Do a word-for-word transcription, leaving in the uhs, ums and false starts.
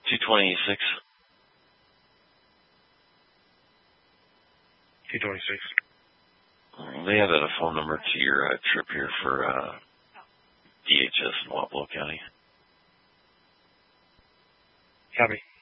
two twenty-six. two twenty-six. They added a phone number to your uh, trip here for uh, D H S in Wapello County. Copy.